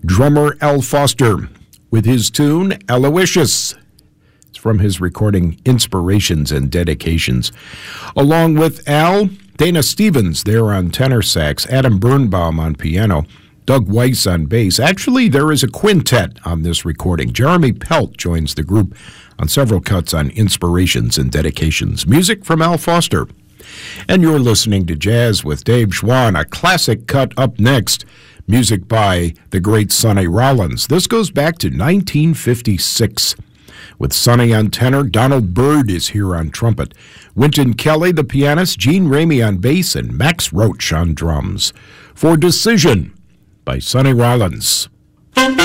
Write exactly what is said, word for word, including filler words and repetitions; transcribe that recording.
drummer Al Foster with his tune Aloysius. It's from his recording Inspirations and Dedications. Along with Al, Dana Stevens there on tenor sax, Adam Birnbaum on piano, Doug Weiss on bass. Actually, there is a quintet on this recording. Jeremy Pelt joins the group on several cuts on Inspirations and Dedications. Music from Al Foster. And you're listening to Jazz with Dave Schwann. A classic cut up next. Music by the great Sonny Rollins. This goes back to nineteen fifty-six. With Sonny on tenor, Donald Byrd is here on trumpet, Wynton Kelly, the pianist, Gene Ramey on bass, and Max Roach on drums. For Decision by Sonny Rollins.